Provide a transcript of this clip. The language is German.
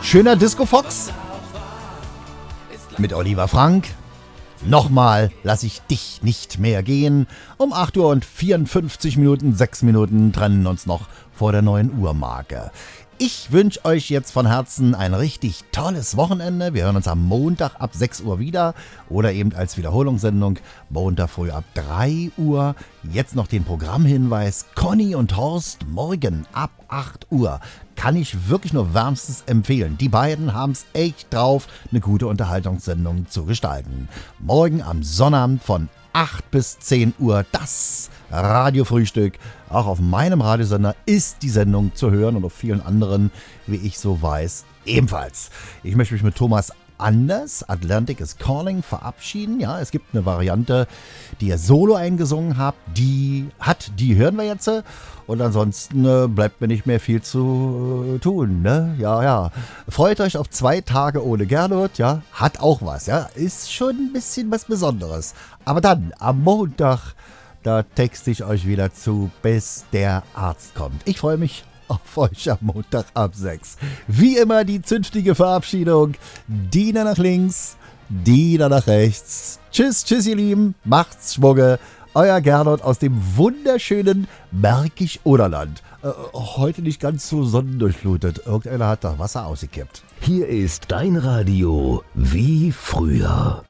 schöner Disco Fox mit Oliver Frank. Nochmal lass ich dich nicht mehr gehen. Um 8 Uhr und 54 Minuten, 6 Minuten trennen uns noch vor der 9 Uhr Marke. Ich wünsche euch jetzt von Herzen ein richtig tolles Wochenende. Wir hören uns am Montag ab 6 Uhr wieder oder eben als Wiederholungssendung Montag früh ab 3 Uhr. Jetzt noch den Programmhinweis: Conny und Horst morgen ab 8 Uhr. Kann ich wirklich nur wärmstens empfehlen. Die beiden haben es echt drauf, eine gute Unterhaltungssendung zu gestalten. Morgen am Sonnabend von 8 bis 10 Uhr das Radiofrühstück. Auch auf meinem Radiosender ist die Sendung zu hören und auf vielen anderen, wie ich so weiß, ebenfalls. Ich möchte mich mit Thomas Anders, Atlantic is Calling, verabschieden. Ja, es gibt eine Variante, die er solo eingesungen hat. Die hören wir jetzt. Und ansonsten bleibt mir nicht mehr viel zu tun. Ne? Ja. Freut euch auf 2 Tage ohne Gernot. Ja, hat auch was. Ja, ist schon ein bisschen was Besonderes. Aber dann am Montag, da texte ich euch wieder zu, bis der Arzt kommt. Ich freue mich auf euch am Montag ab 6. Wie immer die zünftige Verabschiedung. Diener nach links, Diener nach rechts. Tschüss, ihr Lieben. Macht's Schwugge. Euer Gernot aus dem wunderschönen Märkisch-Oderland. Heute nicht ganz so sonnendurchflutet. Irgendeiner hat da Wasser ausgekippt. Hier ist dein Radio wie früher.